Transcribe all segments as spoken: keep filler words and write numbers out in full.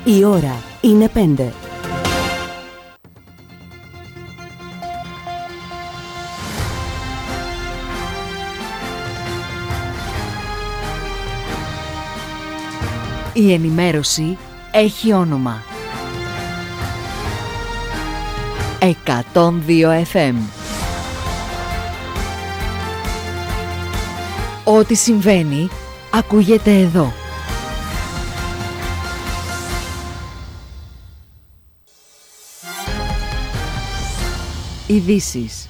Η ώρα είναι πέντε. Η ενημέρωση έχει όνομα. εκατόν δύο εφ εμ. Ό,τι συμβαίνει, ακούγεται εδώ. Ειδήσεις.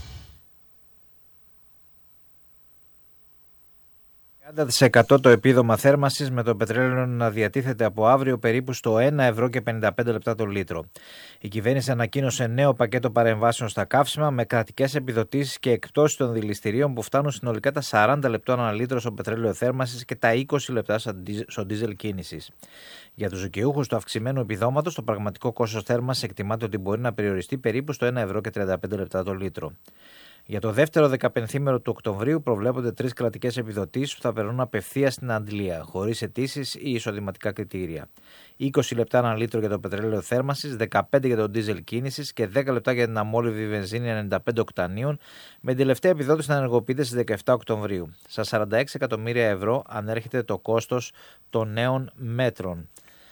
τριάντα τοις εκατό το επίδομα θέρμανσης, με το πετρέλαιο να διατίθεται από αύριο περίπου στο ένα ευρώ και πενήντα πέντε λεπτά το λίτρο. Η κυβέρνηση ανακοίνωσε νέο πακέτο παρεμβάσεων στα καύσιμα με κρατικές επιδοτήσεις και εκπτώσεις των δηληστηρίων που φτάνουν συνολικά τα σαράντα λεπτά ανά λίτρο στο πετρέλαιο θέρμανσης και τα είκοσι λεπτά στο ντίζελ κίνησης. Για τους δικαιούχους του αυξημένου επιδόματος, το πραγματικό κόστος θέρμανσης εκτιμάται ότι μπορεί να περιοριστεί περίπου στο ένα ευρώ και τριάντα πέντε λεπτά το λίτρο. Για το δεύτερο δεκαπενθήμερο του Οκτωβρίου προβλέπονται τρεις κρατικές επιδοτήσεις που θα περνούν απευθείας στην αντλία, χωρίς αιτήσεις ή εισοδηματικά κριτήρια. είκοσι λεπτά ένα λίτρο για το πετρέλαιο θέρμανσης, δεκαπέντε για το ντίζελ κίνησης και δέκα λεπτά για την αμόλυβη βενζίνη ενενήντα πέντε οκτανίων, με την τελευταία επιδότηση να ενεργοποιείται στις δεκαεπτά Οκτωβρίου. Στα σαράντα έξι εκατομμύρια ευρώ ανέρχεται το κόστος των νέων μέτρων.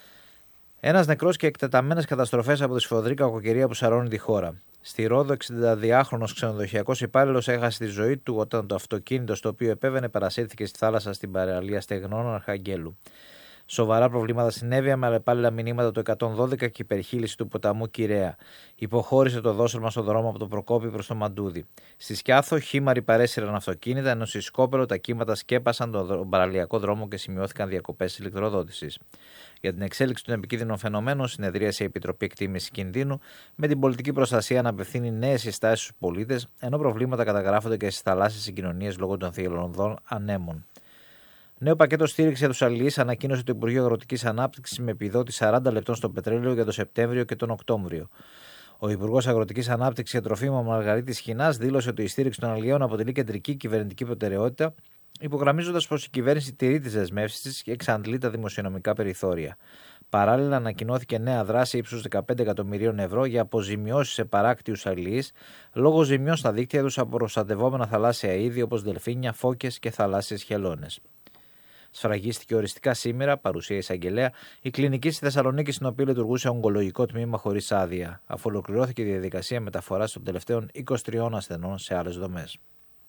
Ένας νεκρός και εκτεταμένες καταστροφές από τη σφοδρή κακοκαιρία που σαρώνει τη χώρα. Στη Ρόδο, εξηνταδυάχρονος ξενοδοχειακός υπάλληλος έχασε τη ζωή του όταν το αυτοκίνητο στο οποίο επέβαινε παρασύρθηκε στη θάλασσα στην παραλία Στεγνών Αρχαγγέλου. Σοβαρά προβλήματα συνέβη με αλλεπάλληλα μηνύματα του εκατόν δώδεκα και υπερχείληση του ποταμού Κυραία. Υποχώρησε το δόσολμα στο δρόμο από το Προκόπη προς το Μαντούδι. Στη Σκιάθο, χήμαροι παρέσυραν αυτοκίνητα, ενώ στη Σκόπελο τα κύματα σκέπασαν τον παραλιακό δρόμο και σημειώθηκαν διακοπές ηλεκτροδότησης. Για την εξέλιξη των επικίνδυνων φαινομένων, συνεδρίασε η Επιτροπή Εκτίμησης Κινδύνου, με την πολιτική προστασία να απευθύνει νέες συστάσεις στους πολίτες, ενώ προβλήματα καταγράφονται και στις θαλάσσιες συγκοινωνίες λόγω των θηελονδών ανέμων. Νέο πακέτο στήριξη για τους αλληλείς ανακοίνωσε το Υπουργείο Αγροτικής Ανάπτυξης με επιδότηση σαράντα λεπτών στο πετρέλαιο για τον Σεπτέμβριο και τον Οκτώβριο. Ο Υπουργός Αγροτικής Ανάπτυξης και Τροφίμων Μαργαρίτης Χινάς δήλωσε ότι η στήριξη των αλληλείων αποτελεί κεντρική κυβερνητική προτεραιότητα, υπογραμμίζοντας πως η κυβέρνηση τηρεί τις δεσμεύσεις της και εξαντλεί τα δημοσιονομικά περιθώρια. Παράλληλα, ανακοινώθηκε νέα δράση ύψους δεκαπέντε εκατομμυρίων ευρώ για αποζημιώσεις σε παράκτιους αλληλείς λόγω ζημιών στα δίκτυα τους από προστατευόμενα θαλάσσια είδη όπως δελφίνια, φώκες και θαλάσσιες χελώνες. Σφραγίστηκε οριστικά σήμερα, παρουσία εισαγγελέα, η κλινική στη Θεσσαλονίκη, στην οποία λειτουργούσε ογκολογικό τμήμα χωρίς άδεια, αφού ολοκληρώθηκε η διαδικασία μεταφοράς των τελευταίων είκοσι τριών ασθενών σε άλλες δομές.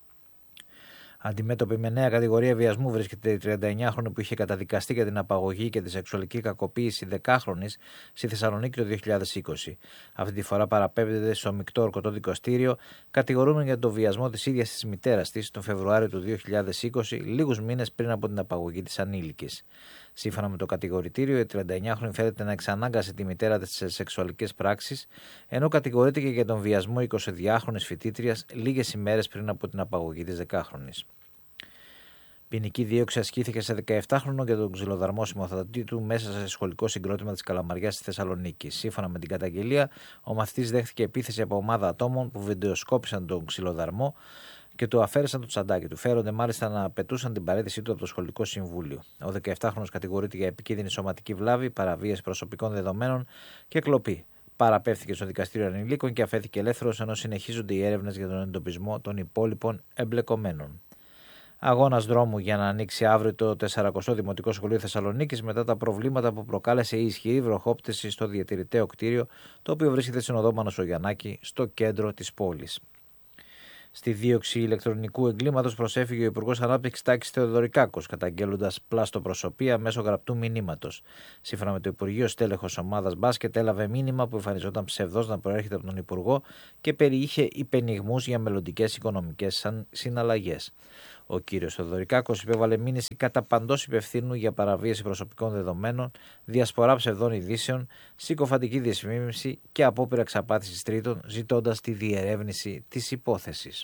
Αντιμέτωπη με νέα κατηγορία βιασμού βρίσκεται η τριανταεννιάχρονη που είχε καταδικαστεί για την απαγωγή και τη σεξουαλική κακοποίηση δεκάχρονης στη Θεσσαλονίκη το δύο χιλιάδες είκοσι. Αυτή τη φορά παραπέμπεται στο μεικτό ορκωτό δικαστήριο, κατηγορούμενη για τον βιασμό της ίδιας της μητέρας της τον Φεβρουάριο του δύο χιλιάδες είκοσι, λίγους μήνες πριν από την απαγωγή της ανήλικης. Σύμφωνα με το κατηγορητήριο, η τριανταεννιάχρονη φαίνεται να εξανάγκασε τη μητέρα της σε σεξουαλικές πράξεις, ενώ κατηγορείται και για τον βιασμό εικοσιδυάχρονης φοιτήτριας λίγες ημέρες πριν από την απαγωγή της δεκάχρονης. Ποινική δίωξη ασκήθηκε σε δεκαεπτάχρονο για τον ξυλοδαρμό συμμαθητή του μέσα σε σχολικό συγκρότημα της Καλαμαριάς στη Θεσσαλονίκη. Σύμφωνα με την καταγγελία, ο μαθητής δέχτηκε επίθεση από ομάδα ατόμων που βιντεοσκόπησαν τον ξυλοδαρμό και του αφαίρεσαν το τσαντάκι του. Φέρονται μάλιστα να απαιτούσαν την παραίτησή του από το σχολικό συμβούλιο. Ο δεκαεπτάχρονος κατηγορείται για επικίνδυνη σωματική βλάβη, παραβίαση προσωπικών δεδομένων και κλοπή. Παραπέμφθηκε στο δικαστήριο ανηλίκων και αφέθηκε ελεύθερος, ενώ συνεχίζονται οι έρευνες για τον εντοπισμό των υπόλοιπων εμπλεκομένων. Αγώνας δρόμου για να ανοίξει αύριο το τεσσαρακοστό Δημοτικό Σχολείο Θεσσαλονίκης μετά τα προβλήματα που προκάλεσε η ισχυρή βροχόπτωση στο διατηρηταίο κτίριο, το οποίο βρίσκεται στην οδό Μανωσογιαννάκη, στο κέντρο της πόλης. Στη δίωξη ηλεκτρονικού εγκλήματος προσέφυγε ο Υπουργός Ανάπτυξης Τάκης Θεοδωρικάκος, καταγγέλλοντας πλαστοπροσωπία μέσω γραπτού μηνύματος. Σύμφωνα με το Υπουργείο, στέλεχος ομάδας μπάσκετ έλαβε μήνυμα που εμφανιζόταν ψευδός να προέρχεται από τον Υπουργό και περιείχε υπενιγμούς για μελλοντικές οικονομικές συναλλαγές. Ο κύριος Θεοδωρικάκος υπέβαλε μήνυση κατά παντός υπευθύνου για παραβίαση προσωπικών δεδομένων, διασπορά ψευδών ειδήσεων, συκοφαντική διασφήμιση και απόπειρα εξαπάτησης τρίτων, ζητώντας τη διερεύνηση της υπόθεσης.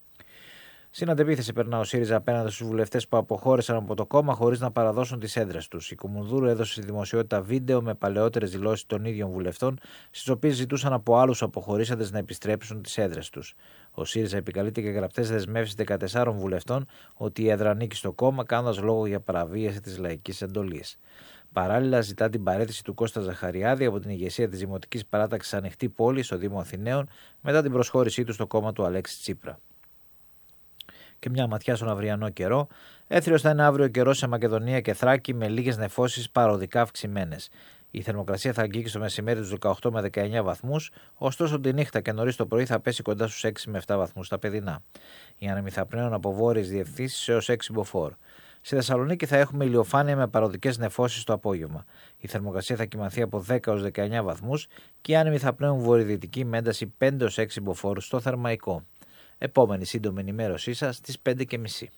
Στην αντεπίθεση περνά ο ΣΥΡΙΖΑ απέναντι στους βουλευτές που αποχώρησαν από το κόμμα χωρίς να παραδώσουν τις έδρες τους. Η Κουμουνδούρου έδωσε στη δημοσιότητα βίντεο με παλαιότερες δηλώσεις των ίδιων βουλευτών, στις οποίες ζητούσαν από άλλους αποχωρήσαντες να επιστρέψουν τις έδρες τους. Ο ΣΥΡΙΖΑ επικαλείται και γραπτές δεσμεύσεις δεκατεσσάρων βουλευτών ότι η έδρα ανήκει στο κόμμα, κάνοντας λόγο για παραβίαση της λαϊκής εντολής. Παράλληλα, ζητά την παραίτηση του Κώστα Ζαχαριάδη από την ηγεσία της Δημοτικής Παράταξης Ανοιχτή Πόλη στο Δήμο Αθηναίων μετά την προσχώρησή του στο κόμμα του Αλέξη Τσίπρα. Και μια ματιά στον αυριανό καιρό. Έθριος θα είναι αύριο ο καιρός σε Μακεδονία και Θράκη με λίγες νεφώσεις παροδικά αυξημένες. Η θερμοκρασία θα αγγίξει στο μεσημέρι τους δεκαοκτώ με δεκαεννιά βαθμούς, ωστόσο τη νύχτα και νωρίς το πρωί θα πέσει κοντά στους έξι με επτά βαθμούς στα παιδινά. Οι άνεμοι θα πνέουν από βόρειες διευθύνσεις έως έξι μποφόρ. Στη Θεσσαλονίκη θα έχουμε ηλιοφάνεια με παροδικές νεφώσεις το απόγευμα. Η θερμοκρασία θα κυμανθεί από δέκα έως δεκαεννιά βαθμούς και οι άνεμοι θα πνέουν βορειοδυτική με ένταση πέντε έως έξι μποφόρ στο Θερμαϊκό. Επόμενη σύντομη ενημέρωσή σας στις πέντε και μισή.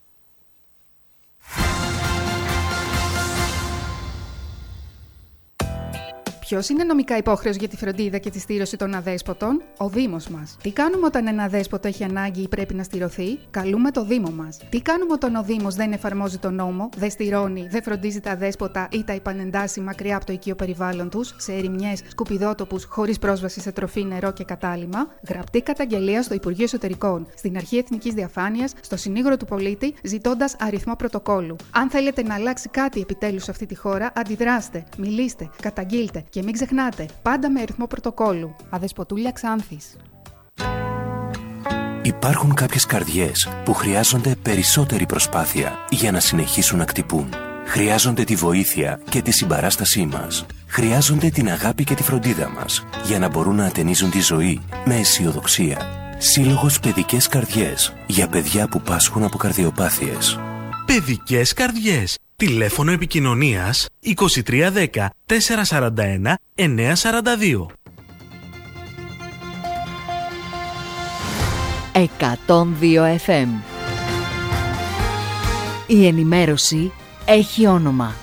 Ποιος είναι νομικά υπόχρεος για τη φροντίδα και τη στήρωση των αδέσποτων? Ο Δήμος μας. Τι κάνουμε όταν ένα αδέσποτο έχει ανάγκη ή πρέπει να στηρωθεί? Καλούμε το Δήμο μας. Τι κάνουμε όταν ο Δήμος δεν εφαρμόζει τον νόμο, δεν στηρώνει, δεν φροντίζει τα αδέσποτα ή τα επανεντάσσει μακριά από το οικείο περιβάλλον τους, σε ερημιές, σκουπιδότοπους, χωρίς πρόσβαση σε τροφή, νερό και κατάλυμμα? Γραπτή καταγγελία στο Υπουργείο Εσωτερικών, στην Αρχή Εθνικής Διαφάνειας, στο Συνήγορο του Πολίτη, ζητώντας αριθμό πρωτοκόλου. Αν θέλετε να αλλάξει κάτι επιτέλους σε αυτή τη χώρα, αντιδράστε, μιλήστε, καταγγείλτε. Και μην ξεχνάτε, πάντα με αριθμό πρωτοκόλου. Αδεσποτούλια Ξάνθης. Υπάρχουν κάποιες καρδιές που χρειάζονται περισσότερη προσπάθεια για να συνεχίσουν να χτυπούν. Χρειάζονται τη βοήθεια και τη συμπαράστασή μας. Χρειάζονται την αγάπη και τη φροντίδα μας για να μπορούν να ατενίζουν τη ζωή με αισιοδοξία. Σύλλογος Παιδικές Καρδιές για παιδιά που πάσχουν από καρδιοπάθειες. Παιδικές Καρδιές. Τηλέφωνο επικοινωνίας είκοσι τρία δέκα τετρακόσια σαράντα ένα εννιακόσια σαράντα δύο. εκατόν δύο εφ εμ. Η ενημέρωση έχει όνομα.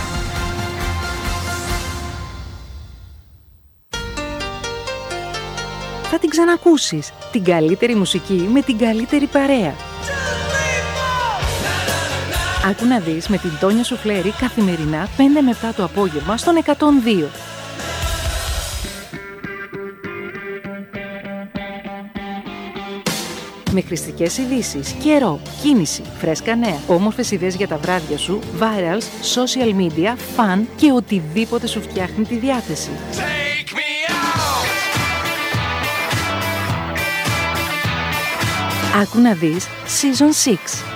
Θα την ξανακούσεις. Την καλύτερη μουσική με την καλύτερη παρέα. Άκου να δεις με την Τόνια Σουφλέρη καθημερινά πέντε με επτά το απόγευμα στον εκατόν δύο. Με χρηστικές ειδήσεις, καιρό, κίνηση, φρέσκα νέα, όμορφες ιδέες για τα βράδια σου, virals, social media, fun και οτιδήποτε σου φτιάχνει τη διάθεση. Άκου να δεις Season έξι.